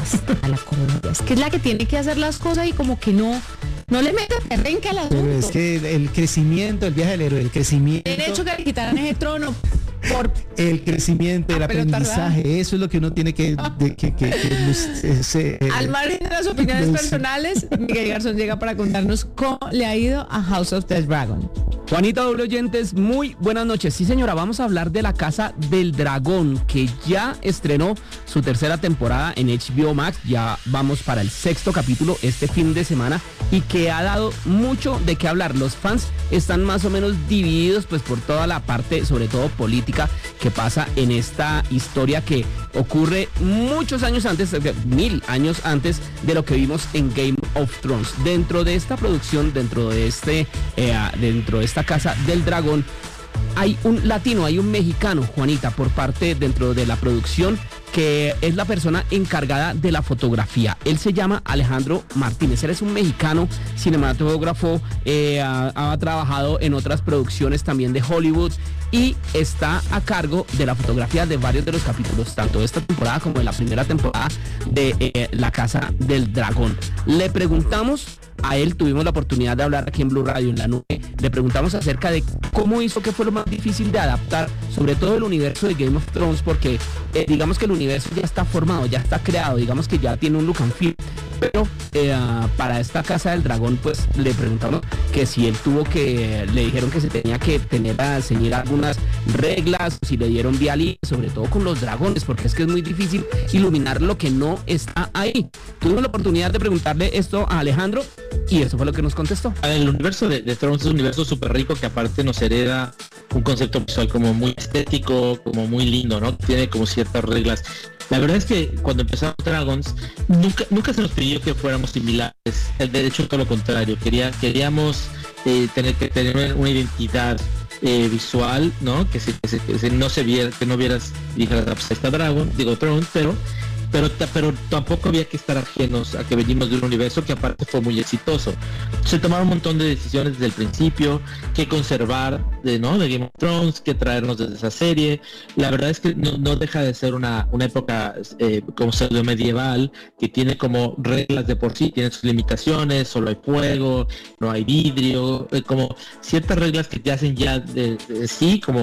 a la Colombia. Es que es la que tiene que hacer las cosas y como que no le mete perrenque al asunto. Pero es que el crecimiento, el viaje del héroe, el crecimiento... El hecho que le quitaran ese trono por... El crecimiento, el aprendizaje, eso es lo que uno tiene que... Al margen de las opiniones personales, Miguel Garzón llega para contarnos cómo le ha ido a House of the Dragon. Juanita, doble oyentes, muy buenas noches. Sí, señora, vamos a hablar de La Casa del Dragón, que ya estrenó su tercera temporada en HBO Max. Ya vamos para el 6º capítulo este fin de semana y que ha dado mucho de qué hablar. Los fans están más o menos divididos pues por toda la parte, sobre todo política, que pasa en esta historia que ocurre muchos años antes, 1000 años antes de lo que vimos en Game of Thrones. Dentro de esta producción, dentro de esta Casa del Dragón, hay un latino, hay un mexicano, Juanita, por parte dentro de la producción, que es la persona encargada de la fotografía. Él se llama Alejandro Martínez. Él es un mexicano cinematógrafo, ha trabajado en otras producciones también de Hollywood y está a cargo de la fotografía de varios de los capítulos, tanto de esta temporada como de la primera temporada de La Casa del Dragón. Le preguntamos a él, tuvimos la oportunidad de hablar aquí en Blue Radio, en la nube, le preguntamos acerca de cómo hizo, qué fue lo más difícil de adaptar, sobre todo el universo de Game of Thrones, porque digamos que el universo ya está formado, ya está creado, digamos que ya tiene un look and feel, pero para esta Casa del Dragón, pues le preguntamos que si él le dijeron que se tenía que seguir algunas reglas, si le dieron vía libre, sobre todo con los dragones, porque es que es muy difícil iluminar lo que no está ahí. Tuvimos la oportunidad de preguntarle esto a Alejandro y eso fue lo que nos contestó. El universo de Thrones es un universo súper rico que aparte nos hereda un concepto visual como muy estético, como muy lindo, ¿no? Tiene como ciertas reglas. La verdad es que cuando empezamos Dragons, nunca se nos pidió que fuéramos similares. De hecho, todo lo contrario. Queríamos tener una identidad visual, ¿no? Que no se viera, que no vieras, dijeras, pues está Thrones, pero tampoco había que estar ajenos a que venimos de un universo que aparte fue muy exitoso. Se tomaron un montón de decisiones desde el principio, que conservar de Game of Thrones, que traernos desde esa serie. La verdad es que no deja de ser una época como pseudo medieval, que tiene como reglas de por sí, tiene sus limitaciones, solo hay fuego, no hay vidrio, como ciertas reglas que te hacen ya de sí como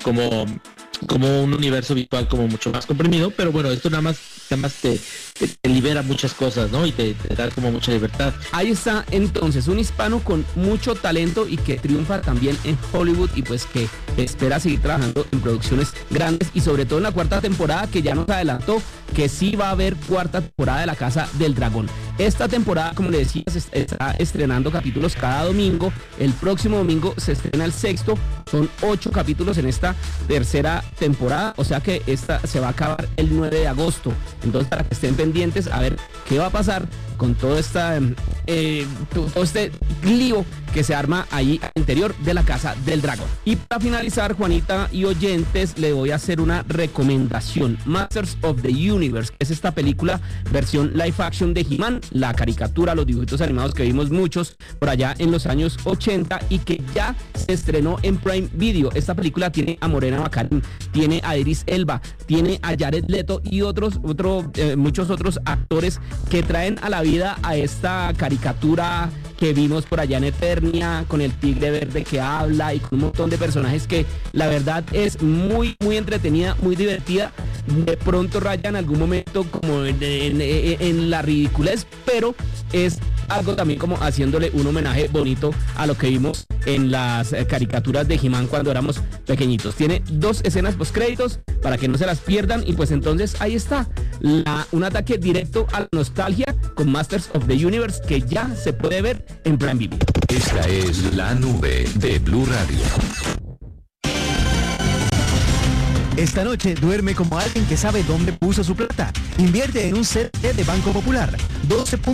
un universo visual como mucho más comprimido, pero bueno, esto nada más te libera muchas cosas, ¿no? Y te da como mucha libertad. Ahí está entonces un hispano con mucho talento y que triunfa también en Hollywood y pues que espera seguir trabajando en producciones grandes y sobre todo en la 4ª temporada, que ya nos adelantó que sí va a haber 4ª temporada de La Casa del Dragón. Esta temporada, como le decía, se está estrenando capítulos cada domingo. El próximo domingo se estrena el 6º. Son 8 capítulos en esta tercera temporada, o sea que esta se va a acabar el 9 de agosto. Entonces, para que estén pendientes a ver qué va a pasar con todo este lío que se arma ahí al interior de La Casa del Dragón. Y para finalizar, Juanita y oyentes, le voy a hacer una recomendación. Masters of the Universe es esta película versión live action de He-Man, la caricatura, los dibujitos animados que vimos muchos por allá en los años 80 y que ya se estrenó en Prime Video. Esta película tiene a Morena Baccarin, tiene a Idris Elba, tiene a Jared Leto y muchos otros actores que traen a la vida a esta caricatura que vimos por allá en Eternia, con el tigre verde que habla y con un montón de personajes que la verdad es muy, muy entretenida, muy divertida. De pronto raya en algún momento como en la ridiculez, pero es algo también como haciéndole un homenaje bonito a lo que vimos en las caricaturas de He-Man cuando éramos pequeñitos. Tiene 2 escenas postcréditos para que no se las pierdan y pues entonces ahí está un ataque directo a la nostalgia con Masters of the Universe, que ya se puede ver en Prime Video. Esta es la nube de Blue Radio. Esta noche duerme como alguien que sabe dónde puso su plata. Invierte en un CDT de Banco Popular.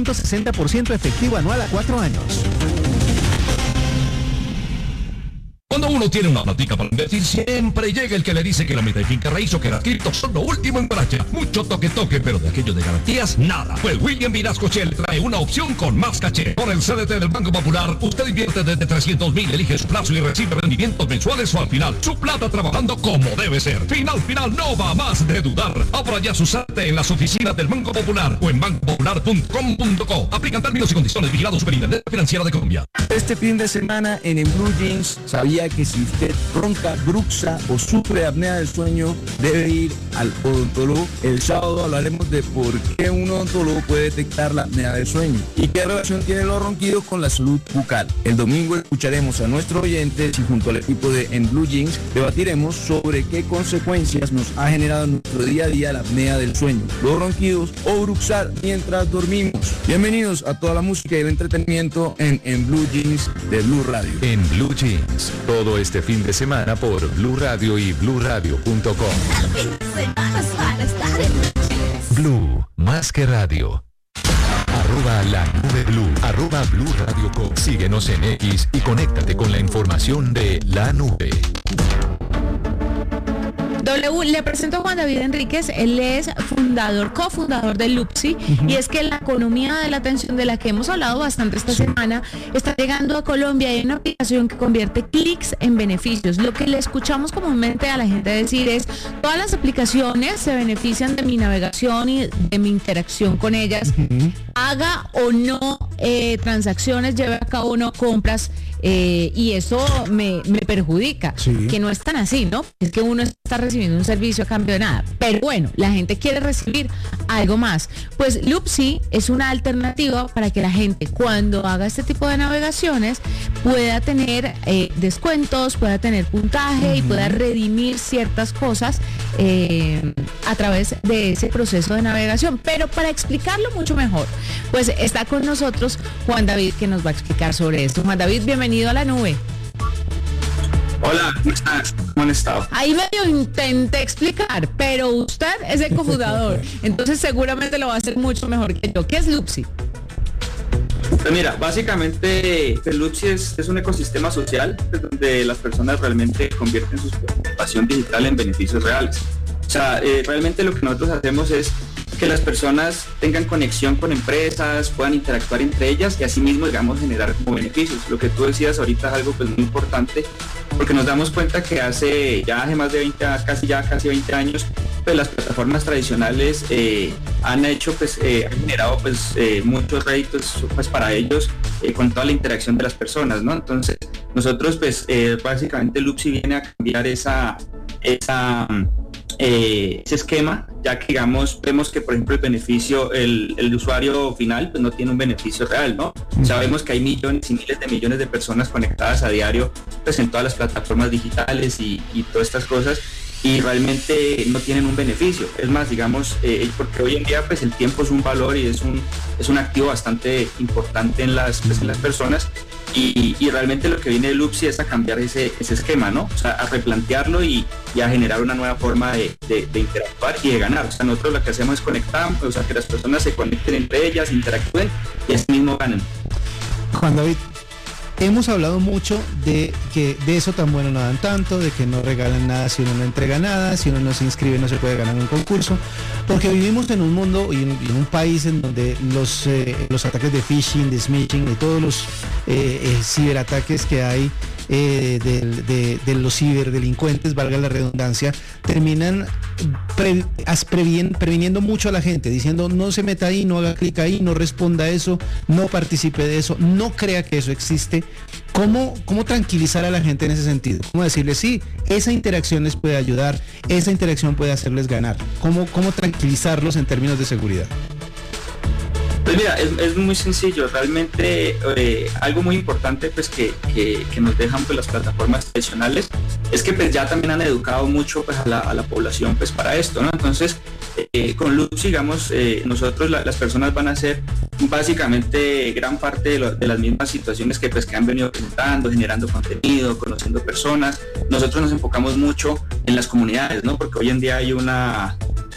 12.60% efectivo anual a 4 años. Cuando uno tiene una plática para invertir, siempre llega el que le dice que la meta de finca raíz o que las criptos son lo último en bracha. Mucho toque, pero de aquello de garantías, nada. Pues William Vinasco Shell trae una opción con más caché. Con el CDT del Banco Popular, usted invierte desde 300.000, elige su plazo y recibe rendimientos mensuales o al final. Su plata trabajando como debe ser. Final, no va más de dudar. Abra ya su CDT en las oficinas del Banco Popular o en bancopopular.com.co. Aplican términos y condiciones. Vigilado Superintendencia Financiera de Colombia. Este fin de semana en Blue Jeans, sabía que si usted ronca, bruxa o sufre apnea del sueño, debe ir al odontólogo. El sábado hablaremos de por qué un odontólogo puede detectar la apnea del sueño y qué relación tienen los ronquidos con la salud bucal. El domingo escucharemos a nuestros oyentes y junto al equipo de En Blue Jeans debatiremos sobre qué consecuencias nos ha generado en nuestro día a día la apnea del sueño, los ronquidos o bruxar mientras dormimos. Bienvenidos a toda la música y el entretenimiento en Blue Jeans de Blue Radio. En Blue Jeans, todo este fin de semana por Blue Radio y BlueRadio.com. Blue, más que radio. @la nube Blue, @Blue Radio Com. Síguenos en X y conéctate con la información de la nube. Le presento a Juan David Enríquez. Él es cofundador de Loopsy, y es que la economía de la atención, de la que hemos hablado bastante esta semana, está llegando a Colombia. Hay una aplicación que convierte clics en beneficios. Lo que le escuchamos comúnmente a la gente decir es: todas las aplicaciones se benefician de mi navegación y de mi interacción con ellas, haga o no transacciones, lleve a cabo o no compras, y eso me perjudica. Que no es tan así, ¿no? Es que uno está recibiendo un servicio a cambio de nada. Pero bueno, la gente quiere recibir algo más. Pues Loopsy es una alternativa para que la gente, cuando haga este tipo de navegaciones, pueda tener descuentos, pueda tener puntaje y pueda redimir ciertas cosas a través de ese proceso de navegación. Pero para explicarlo mucho mejor, pues está con nosotros Juan David, que nos va a explicar sobre esto. Juan David, bienvenido a la nube. Hola, ¿cómo estás? ¿Cómo han estado? Ahí medio intenté explicar, pero usted es el cofundador, entonces seguramente lo va a hacer mucho mejor que yo. ¿Qué es Loopsy? Pues mira, básicamente Loopsy es un ecosistema social donde las personas realmente convierten su participación digital en beneficios reales. O sea, realmente lo que nosotros hacemos es que las personas tengan conexión con empresas, puedan interactuar entre ellas y asimismo, digamos, generar como beneficios. Lo que tú decías ahorita es algo pues muy importante, porque nos damos cuenta que hace más de 20, casi 20 años, pues las plataformas tradicionales han generado muchos réditos pues para ellos con toda la interacción de las personas, ¿no? Entonces nosotros pues básicamente Loopsy viene a cambiar ese esquema, ya que digamos vemos que por ejemplo el beneficio, el usuario final pues no tiene un beneficio real, ¿no? Sabemos que hay millones y miles de millones de personas conectadas a diario pues en todas las plataformas digitales y todas estas cosas, y realmente no tienen un beneficio. Es más, digamos, porque hoy en día pues el tiempo es un valor y es un activo bastante importante en las personas, y realmente lo que viene de Loopsy es a cambiar ese esquema, ¿no? O sea, a replantearlo y a generar una nueva forma de interactuar y de ganar. O sea, nosotros lo que hacemos es conectar, o sea, que las personas se conecten entre ellas, interactúen y así mismo ganen. Juan David, hemos hablado mucho de que de eso tan bueno no dan tanto, de que no regalan nada si uno no entrega nada, si uno no se inscribe no se puede ganar un concurso, porque vivimos en un mundo y en un país en donde los ataques de phishing, de smishing, de todos los ciberataques que hay de los ciberdelincuentes, valga la redundancia, terminan previniendo mucho a la gente, diciendo no se meta ahí, no haga clic ahí, no responda a eso, no participe de eso, no crea que eso existe. ¿Cómo tranquilizar a la gente en ese sentido? ¿Cómo decirles, sí, esa interacción les puede ayudar, esa interacción puede hacerles ganar? ¿Cómo tranquilizarlos en términos de seguridad? Pues mira, es muy sencillo. Realmente algo muy importante pues que nos dejan pues las plataformas tradicionales es que pues ya también han educado mucho pues a la población pues para esto, ¿no? Entonces con Loopsy, digamos, nosotros las personas van a hacer básicamente gran parte de las mismas situaciones que han venido presentando, generando contenido, conociendo personas. Nosotros nos enfocamos mucho en las comunidades, ¿no? Porque hoy en día hay una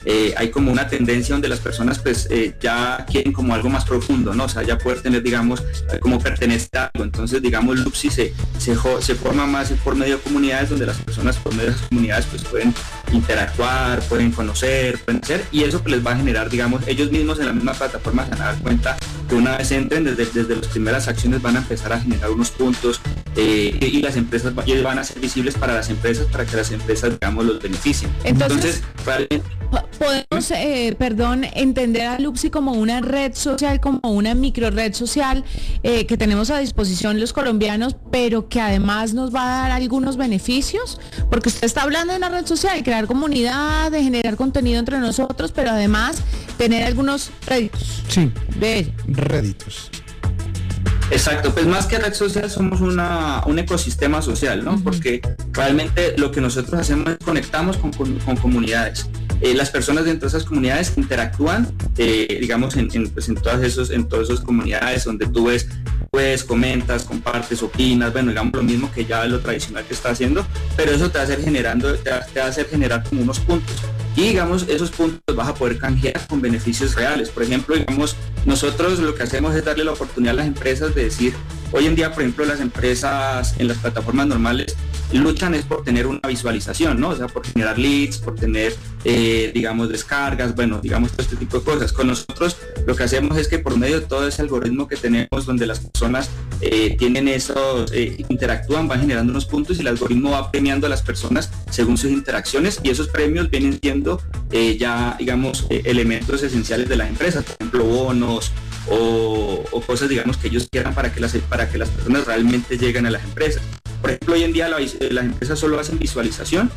hay como una tendencia donde las personas pues ya quieren como algo más profundo, ¿no? O sea, ya poder tener, digamos, como pertenecer a algo. Entonces, digamos, Lupsi se forma más por medio de comunidades donde las personas por medio de esas comunidades pues pueden interactuar, pueden conocer, pueden ser, y eso pues les va a generar, digamos, ellos mismos en la misma plataforma se van a dar cuenta que una vez entren desde las primeras acciones van a empezar a generar unos puntos y las empresas van a ser visibles para las empresas, para que las empresas, digamos, los beneficien. Entonces realmente podemos, entender a Lupsi como una red social, como una micro red social que tenemos a disposición los colombianos, pero que además nos va a dar algunos beneficios, porque usted está hablando de una red social, de crear comunidad, de generar contenido entre nosotros, pero además tener algunos réditos. Sí, de ella. réditos. Exacto, pues más que red social somos un ecosistema social, ¿no? Porque realmente lo que nosotros hacemos es conectamos con comunidades. Las personas dentro de esas comunidades interactúan, digamos, en todas esas comunidades donde tú ves, pues comentas, compartes, opinas, bueno, digamos lo mismo que ya lo tradicional que está haciendo, pero eso te va a hacer generar como unos puntos. Y digamos, esos puntos vas a poder canjear con beneficios reales. Por ejemplo, digamos, nosotros lo que hacemos es darle la oportunidad a las empresas de decir, hoy en día, por ejemplo, las empresas en las plataformas normales luchan es por tener una visualización, ¿no? O sea, por generar leads, por tener, digamos, descargas, bueno, digamos, todo este tipo de cosas. Con nosotros lo que hacemos es que por medio de todo ese algoritmo que tenemos, donde las personas tienen esos, interactúan, van generando unos puntos y el algoritmo va premiando a las personas según sus interacciones, y esos premios vienen siendo ya, digamos, elementos esenciales de las empresas, por ejemplo, bonos o cosas, digamos, que ellos quieran para que las personas realmente lleguen a las empresas. Por ejemplo, hoy en día las empresas solo hacen visualización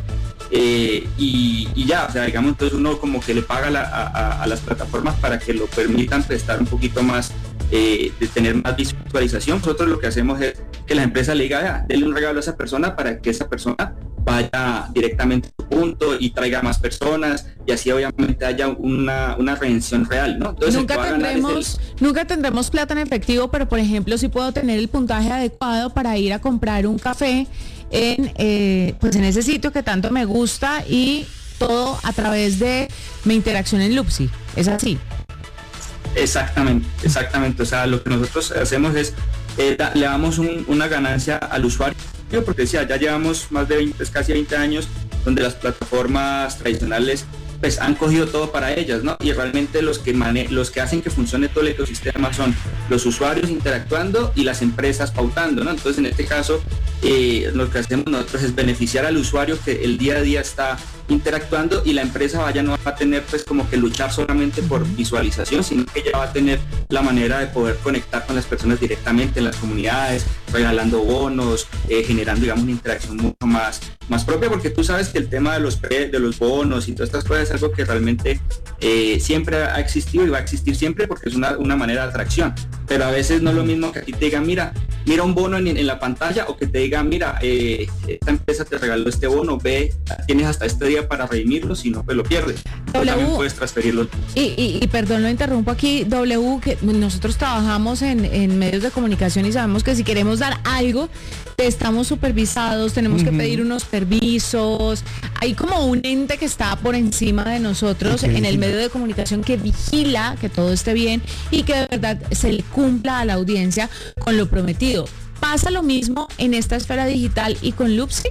y ya, o sea, digamos, entonces uno como que le paga a las plataformas para que lo permitan prestar un poquito más, de tener más visualización. Nosotros lo que hacemos es que la empresa le diga, denle un regalo a esa persona para que esa persona vaya directamente a su punto y traiga más personas, y así obviamente haya una redención real, ¿no? Entonces, nunca tendremos plata en efectivo, pero por ejemplo sí puedo tener el puntaje adecuado para ir a comprar un café en ese sitio que tanto me gusta, y todo a través de mi interacción en Lupsi. ¿Es así? Exactamente. O sea, lo que nosotros hacemos es le damos una ganancia al usuario, porque decía, ya llevamos más de casi 20 años donde las plataformas tradicionales pues han cogido todo para ellas, ¿no? Y realmente los que hacen que funcione todo el ecosistema son los usuarios interactuando y las empresas pautando, ¿no? Entonces, en este caso, lo que hacemos nosotros es beneficiar al usuario que el día a día está interactuando, y la empresa no va a tener pues como que luchar solamente por visualización, sino que ya va a tener la manera de poder conectar con las personas directamente en las comunidades, regalando bonos, generando, digamos, una interacción mucho más propia, porque tú sabes que el tema de los bonos y todas estas cosas es algo que realmente siempre ha existido y va a existir siempre, porque es una manera de atracción, pero a veces no es lo mismo que aquí te digan, mira un bono en la pantalla, o que te digan, mira, esta empresa te regaló este bono, ve, tienes hasta este día para redimirlo, si no, pues lo pierdes. También puedes transferirlo. Y perdón, lo interrumpo aquí, que nosotros trabajamos en medios de comunicación y sabemos que si queremos dar algo, estamos supervisados, tenemos que pedir unos permisos, hay como un ente que está por encima de nosotros en el medio de comunicación, que vigila que todo esté bien y que de verdad se le cumpla a la audiencia con lo prometido. ¿Pasa lo mismo en esta esfera digital y con Lupsi?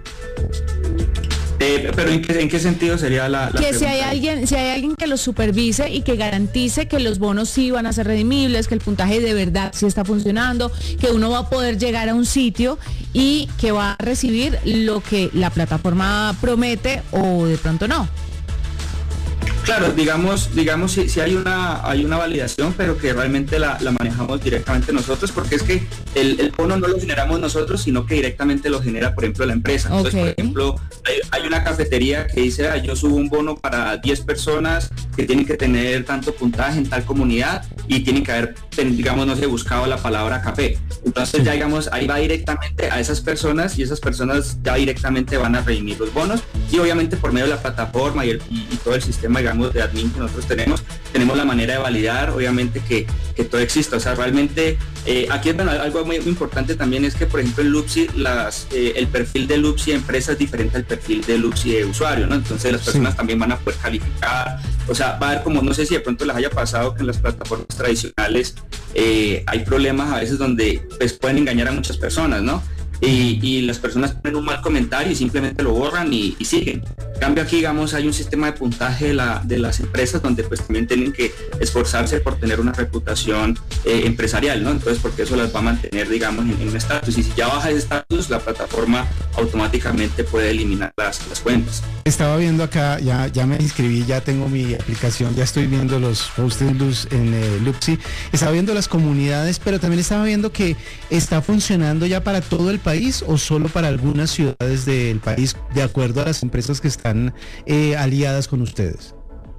Pero ¿en qué sentido sería la que pregunta? si hay alguien que los supervise y que garantice que los bonos sí van a ser redimibles, que el puntaje de verdad sí está funcionando, que uno va a poder llegar a un sitio y que va a recibir lo que la plataforma promete, o de pronto no. Claro, digamos si hay una validación, pero que realmente la manejamos directamente nosotros, porque es que el bono no lo generamos nosotros, sino que directamente lo genera, por ejemplo, la empresa. Entonces, por ejemplo, hay una cafetería que dice, yo subo un bono para 10 personas que tienen que tener tanto puntaje en tal comunidad y tienen que haber, digamos, no sé, buscado la palabra café. Entonces ya, digamos, ahí va directamente a esas personas, y esas personas ya directamente van a redimir los bonos, y obviamente por medio de la plataforma y todo el sistema, digamos, digamos, de admin que nosotros tenemos la manera de validar, obviamente, que todo exista. O sea, realmente, aquí bueno, algo muy importante también es que, por ejemplo, en Loopsy, el perfil de Loopsy empresa es diferente al perfil de Loopsy de usuario, ¿no? Entonces las personas también van a poder calificar, o sea, va a haber como, no sé si de pronto les haya pasado que en las plataformas tradicionales hay problemas a veces donde pues pueden engañar a muchas personas, ¿no? Y las personas ponen un mal comentario y simplemente lo borran y siguen. En cambio aquí, digamos, hay un sistema de puntaje de las empresas donde pues también tienen que esforzarse por tener una reputación empresarial, ¿no? Entonces, porque eso las va a mantener, digamos, en un estatus. Y si ya baja ese estatus, la plataforma automáticamente puede eliminar las cuentas. Estaba viendo acá, ya me inscribí, ya tengo mi aplicación, ya estoy viendo los posts en Loopsy. Estaba viendo las comunidades, pero también estaba viendo que está funcionando ya para todo el país o solo para algunas ciudades del país, de acuerdo a las empresas que están aliadas con ustedes.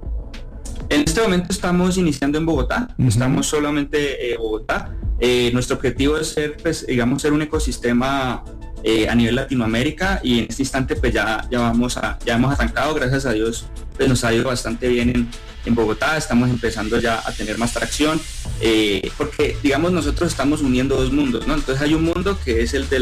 En este momento estamos iniciando en Bogotá, estamos solamente Bogotá. Nuestro objetivo es ser, pues, digamos, ser un ecosistema a nivel Latinoamérica, y en este instante pues ya hemos arrancado, gracias a Dios, pues nos ha ido bastante bien en Bogotá. Estamos empezando ya a tener más tracción, porque digamos nosotros estamos uniendo dos mundos, ¿no? Entonces hay un mundo que es el de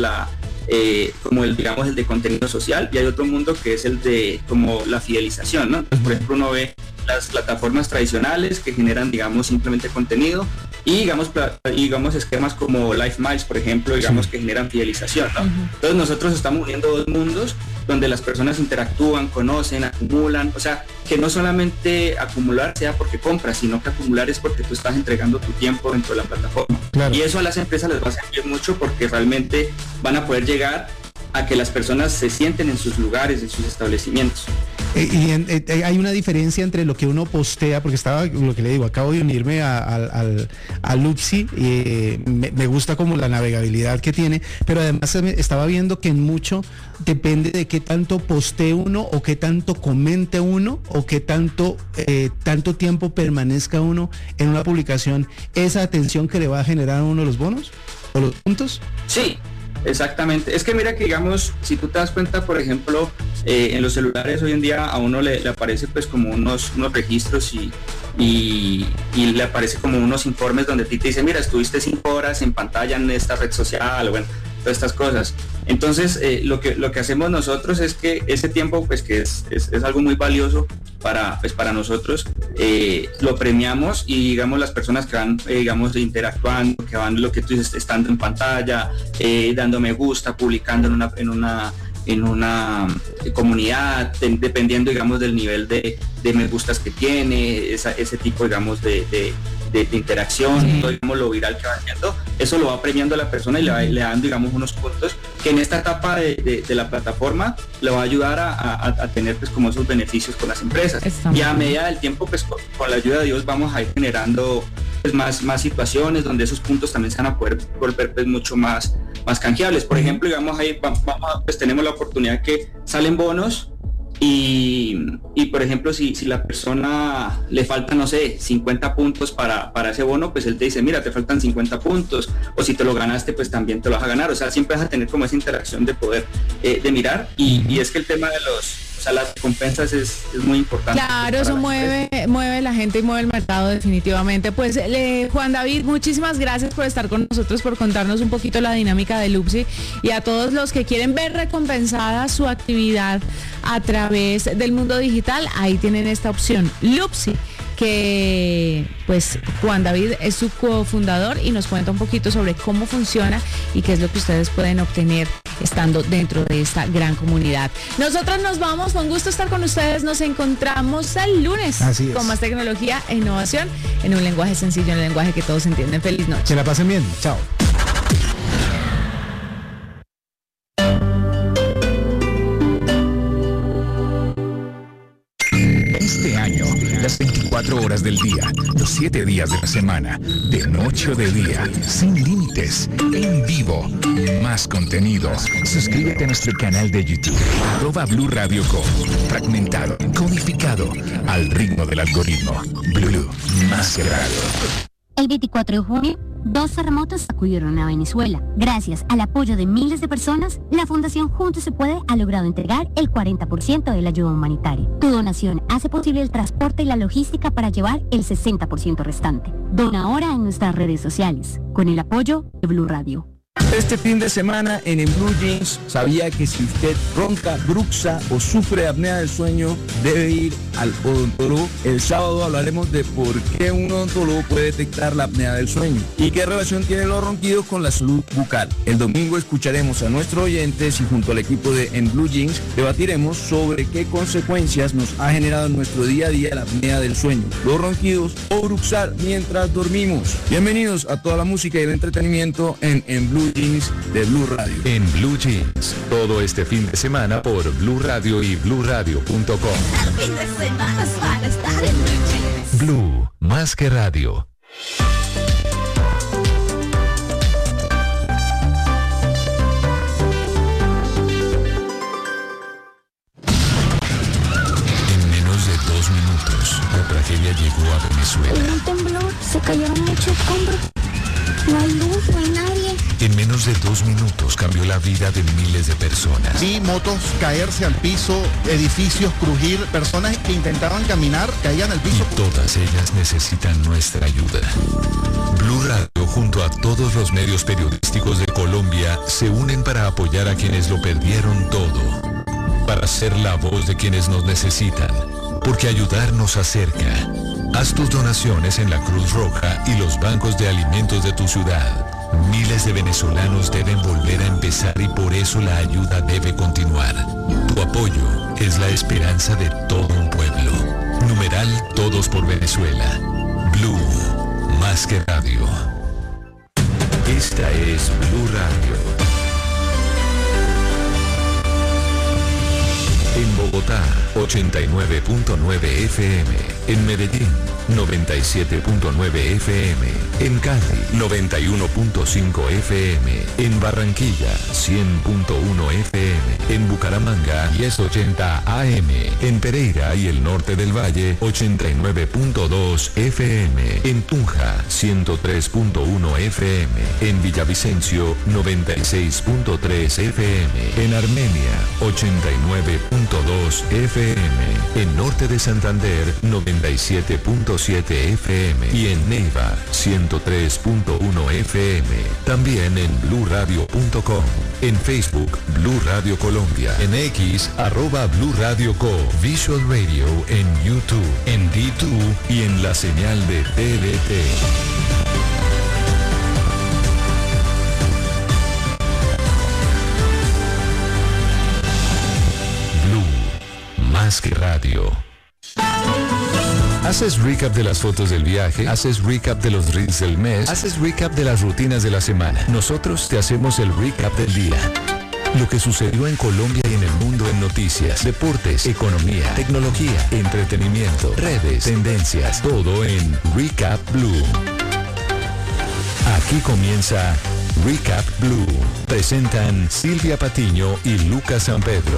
como el de contenido social, y hay otro mundo que es el de como la fidelización, ¿no? Entonces, por ejemplo, uno ve las plataformas tradicionales que generan, digamos, simplemente contenido, y digamos esquemas como Life Miles, por ejemplo, digamos, que generan fidelización, ¿no? Entonces nosotros estamos uniendo dos mundos donde las personas interactúan, conocen, acumulan, o sea, que no solamente acumular sea porque compras, sino que acumular es porque tú estás entregando tu tiempo dentro de la plataforma. Claro. Y eso a las empresas les va a servir mucho, porque realmente van a poder llegar a que las personas se sienten en sus lugares, en sus establecimientos. Hay una diferencia entre lo que uno postea, porque estaba, lo que le digo, acabo de unirme a Loopsy, me gusta como la navegabilidad que tiene, pero además estaba viendo que en mucho depende de qué tanto postee uno, o qué tanto comente uno, o qué tanto tiempo permanezca uno en una publicación, esa atención que le va a generar a uno los bonos o los puntos. Sí. Exactamente, es que mira que, digamos, si tú te das cuenta, por ejemplo, en los celulares hoy en día a uno le aparece pues como unos registros y le aparece como unos informes donde a ti te dice, mira, estuviste 5 horas en pantalla en esta red social, bueno, todas estas cosas. Entonces lo que hacemos nosotros es que ese tiempo, pues, que es algo muy valioso para nosotros, lo premiamos, y digamos las personas que van digamos interactuando, que van, lo que tú dices, estando en pantalla, dando me gusta, publicando en una comunidad, dependiendo, digamos, del nivel de me gustas que tiene, ese tipo, digamos, de interacción, todo, digamos, lo viral que va haciendo, eso lo va premiando a la persona y le dan, digamos, unos puntos que en esta etapa de la plataforma le va a ayudar a tener, pues, como esos beneficios con las empresas. Y a medida del tiempo, pues, con la ayuda de Dios, vamos a ir generando, pues, más situaciones donde esos puntos también se van a poder volver, pues, mucho más canjeables. Por ejemplo, digamos, ahí pues tenemos la oportunidad que salen bonos, y por ejemplo, si la persona le falta, no sé, 50 puntos para ese bono, pues él te dice, mira, te faltan 50 puntos, o si te lo ganaste, pues también te lo vas a ganar. O sea, siempre vas a tener como esa interacción de poder de mirar, y es que el tema de las recompensas es muy importante. Claro, eso mueve la gente y mueve el mercado definitivamente. Pues Juan David, muchísimas gracias por estar con nosotros, por contarnos un poquito la dinámica de Loopsy, y a todos los que quieren ver recompensada su actividad a través del mundo digital, ahí tienen esta opción, Loopsy, que pues Juan David es su cofundador y nos cuenta un poquito sobre cómo funciona y qué es lo que ustedes pueden obtener estando dentro de esta gran comunidad. Nosotros nos vamos, fue un gusto estar con ustedes, nos encontramos el lunes con más tecnología e innovación en un lenguaje sencillo, en un lenguaje que todos entienden. Feliz noche. Que la pasen bien, chao. Este año, las 24 horas del día, los 7 días de la semana, de noche o de día, sin límites, en vivo, más contenido. Suscríbete a nuestro canal de YouTube, @Blue Radio Co. Fragmentado, codificado, al ritmo del algoritmo. Blue, más que radio. El 24 de junio 2 terremotos sacudieron a Venezuela. Gracias al apoyo de miles de personas, la Fundación Juntos se Puede ha logrado entregar el 40% de la ayuda humanitaria. Tu donación hace posible el transporte y la logística para llevar el 60% restante. Dona ahora en nuestras redes sociales, con el apoyo de Blue Radio. Este fin de semana en Blue Jeans sabía que si usted ronca, bruxa o sufre de apnea del sueño, debe ir al odontólogo. El sábado hablaremos de por qué un odontólogo puede detectar la apnea del sueño y qué relación tienen los ronquidos con la salud bucal. El domingo escucharemos a nuestros oyentes y junto al equipo de En Blue Jeans debatiremos sobre qué consecuencias nos ha generado en nuestro día a día la apnea del sueño, los ronquidos o bruxar mientras dormimos. Bienvenidos a toda la música y el entretenimiento en Blue Jeans de Blue Radio. En Blue Jeans, todo este fin de semana por Blue Radio y BlueRadio.com. El fin de semana van a estar en Blue Jeans. Blue, más que radio. En menos de 2 minutos, la tragedia llegó a Venezuela. Un temblor, se cayeron muchos escombros. No hay luz, no hay nadie. En menos de 2 minutos cambió la vida de miles de personas. Sí, motos caerse al piso, edificios crujir, personas que intentaban caminar caían al piso. Y todas ellas necesitan nuestra ayuda. Blue Radio junto a todos los medios periodísticos de Colombia se unen para apoyar a quienes lo perdieron todo. Para ser la voz de quienes nos necesitan. Porque ayudar nos acerca. Haz tus donaciones en la Cruz Roja y los bancos de alimentos de tu ciudad. Miles de venezolanos deben volver a empezar y por eso la ayuda debe continuar. Tu apoyo es la esperanza de todo un pueblo. Numeral Todos por Venezuela. Blue, más que radio. Esta es Blue Radio. En Bogotá, 89.9 FM. En Medellín, 97.9 FM. En Cali, 91.5 FM. En Barranquilla, 100.1 FM. En Bucaramanga, 1080 AM. En Pereira y el norte del Valle, 89.2 FM. En Tunja, 103.1 FM. En Villavicencio, 96.3 FM. En Armenia, 89.2 FM. En norte de Santander, 97.7 FM. Y en Neiva, 103.1 FM. También en BlueRadio.com. En Facebook, Blue Radio Colombia. En X, @BlueRadioCo. Visual Radio en YouTube, en D2 y en la señal de TDT. Más que radio. Haces recap de las fotos del viaje, haces recap de los reels del mes, haces recap de las rutinas de la semana. Nosotros te hacemos el recap del día. Lo que sucedió en Colombia y en el mundo en noticias, deportes, economía, tecnología, entretenimiento, redes, tendencias, todo en Recap Blue. Aquí comienza Recap Blue. Presentan Silvia Patiño y Lucas San Pedro.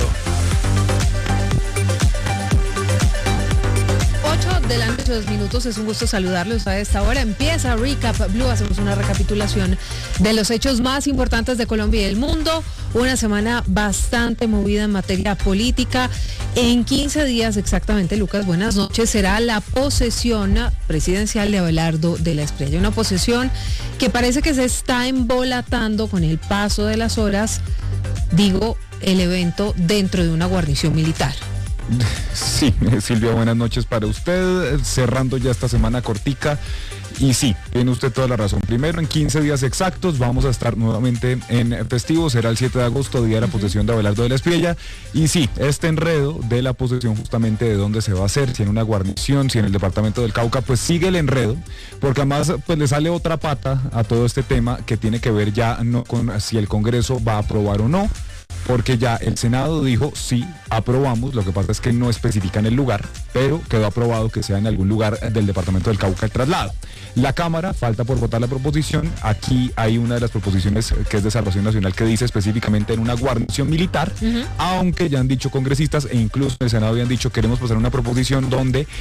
2 minutos, es un gusto saludarlos a esta hora. Empieza Recap Blue, hacemos una recapitulación de los hechos más importantes de Colombia y del mundo. Una semana bastante movida en materia política. En 15 días exactamente, Lucas, buenas noches, será la posesión presidencial de Abelardo de la Espriella. Una posesión que parece que se está embolatando con el paso de las horas, digo, el evento dentro de una guarnición militar. Sí, Silvia, buenas noches para usted, cerrando ya esta semana cortica. Y sí, tiene usted toda la razón. Primero, en 15 días exactos vamos a estar nuevamente en festivo. Será el 7 de agosto, día de la posesión de Abelardo de la Espriella. Y sí, este enredo de la posesión justamente de dónde se va a hacer, si en una guarnición, si en el departamento del Cauca, pues sigue el enredo, porque además pues le sale otra pata a todo este tema que tiene que ver ya no con si el Congreso va a aprobar o no, porque ya el Senado dijo, sí, aprobamos, lo que pasa es que no especifican el lugar, pero quedó aprobado que sea en algún lugar del departamento del Cauca el traslado. La Cámara, falta por votar la proposición. Aquí hay una de las proposiciones que es de Salvación Nacional que dice específicamente en una guarnición militar, aunque ya han dicho congresistas e incluso en el Senado habían dicho queremos pasar una proposición donde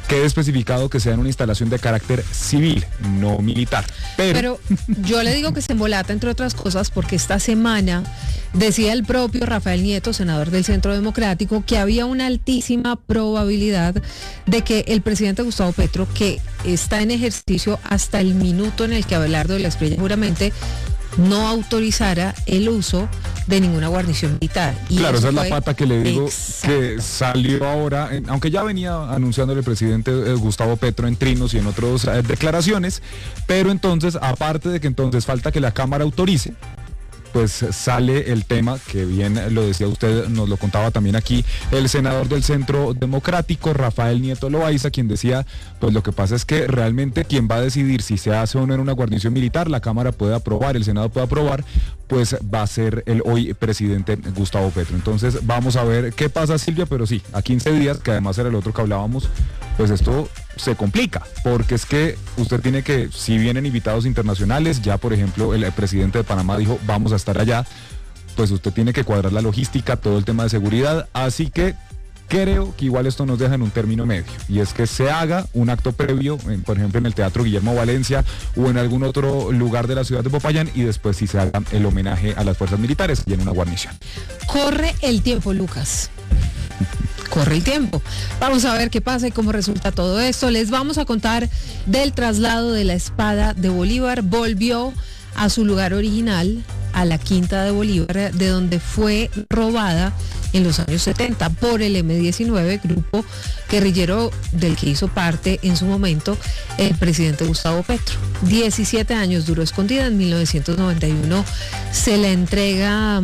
quede especificado que sea en una instalación de carácter civil, no militar. Pero yo le digo que se embolata, entre otras cosas, porque esta semana decía el propio Rafael Nieto, senador del Centro Democrático, que había una altísima probabilidad de que el presidente Gustavo Petro, que está en ejercicio hasta el minuto en el que Abelardo de la Espriella juramente, no autorizara el uso de ninguna guarnición militar. Y claro, esa es la pata que le digo, que salió ahora, aunque ya venía anunciándole el presidente Gustavo Petro en trinos y en otras declaraciones, pero entonces, aparte de que entonces falta que la Cámara autorice, pues sale el tema, que bien lo decía usted, nos lo contaba también aquí el senador del Centro Democrático, Rafael Nieto Loaiza, quien decía, pues lo que pasa es que realmente quien va a decidir si se hace o no en una guarnición militar, la Cámara puede aprobar, el Senado puede aprobar, pues va a ser el hoy presidente Gustavo Petro. Entonces vamos a ver qué pasa, Silvia, pero sí, a 15 días, que además era el otro que hablábamos, pues esto se complica, porque es que usted tiene que, si vienen invitados internacionales, ya por ejemplo el presidente de Panamá dijo, vamos a estar allá, pues usted tiene que cuadrar la logística, todo el tema de seguridad, así que creo que igual esto nos deja en un término medio, y es que se haga un acto previo, por ejemplo en el Teatro Guillermo Valencia o en algún otro lugar de la ciudad de Popayán, y después sí se haga el homenaje a las fuerzas militares y en una guarnición. Corre el tiempo, Lucas. Corre el tiempo. Vamos a ver qué pasa y cómo resulta todo esto. Les vamos a contar del traslado de la espada de Bolívar. Volvió a su lugar original, a la Quinta de Bolívar, de donde fue robada en los años 70 por el M-19, grupo guerrillero del que hizo parte en su momento el presidente Gustavo Petro. 17 años duró escondida. En 1991 se la entrega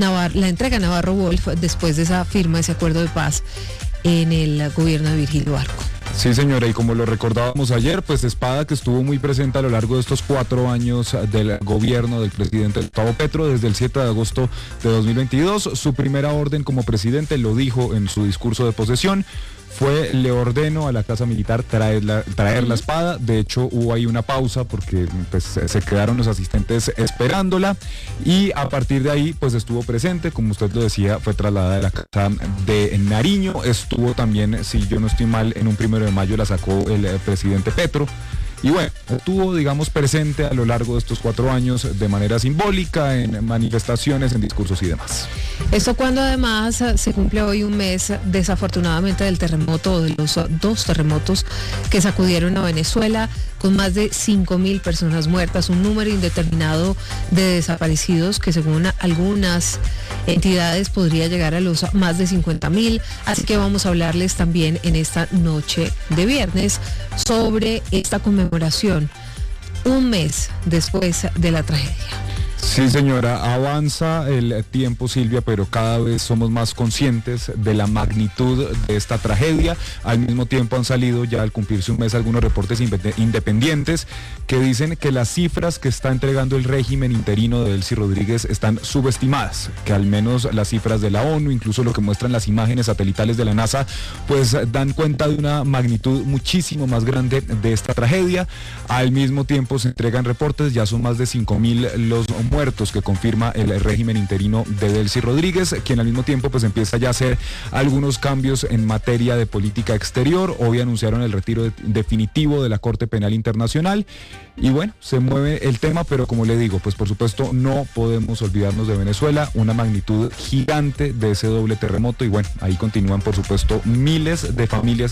Navarro Wolf después de esa firma, ese acuerdo de paz en el gobierno de Virgilio Barco. Sí, señora, y como lo recordábamos ayer, pues espada que estuvo muy presente a lo largo de estos 4 años del gobierno del presidente Gustavo Petro, desde el 7 de agosto de 2022. Su primera orden como presidente, lo dijo en su discurso de posesión, fue: le ordeno a la Casa Militar traer la espada. De hecho, hubo ahí una pausa porque pues, se quedaron los asistentes esperándola, y a partir de ahí pues estuvo presente, como usted lo decía, fue trasladada de la Casa de Nariño. Estuvo también, si yo no estoy mal, en un 1 de mayo la sacó el presidente Petro. Y bueno, estuvo, digamos, presente a lo largo de estos 4 años de manera simbólica, en manifestaciones, en discursos y demás. Esto cuando además se cumple hoy un mes, desafortunadamente, del terremoto, de los 2 terremotos que sacudieron a Venezuela, con más de 5.000 personas muertas, un número indeterminado de desaparecidos que según algunas entidades podría llegar a los más de 50.000. Así que vamos a hablarles también en esta noche de viernes sobre esta conmemoración, un mes después de la tragedia. Sí, señora, avanza el tiempo, Silvia, pero cada vez somos más conscientes de la magnitud de esta tragedia. Al mismo tiempo han salido ya al cumplirse un mes algunos reportes independientes que dicen que las cifras que está entregando el régimen interino de Delcy Rodríguez están subestimadas, que al menos las cifras de la ONU, incluso lo que muestran las imágenes satelitales de la NASA, pues dan cuenta de una magnitud muchísimo más grande de esta tragedia. Al mismo tiempo se entregan reportes, ya son más de 5.000 los muertos que confirma el régimen interino de Delcy Rodríguez, quien al mismo tiempo pues empieza ya a hacer algunos cambios en materia de política exterior. Hoy anunciaron el retiro definitivo de la Corte Penal Internacional y bueno, se mueve el tema, pero como le digo, pues por supuesto no podemos olvidarnos de Venezuela, una magnitud gigante de ese doble terremoto, y bueno, ahí continúan por supuesto miles de familias